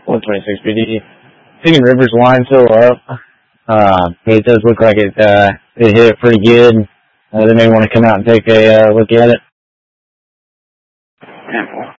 126 BD. Thinking Rivers line still up. It does look like it hit it pretty good. They may want to come out and take a look at it. Temple.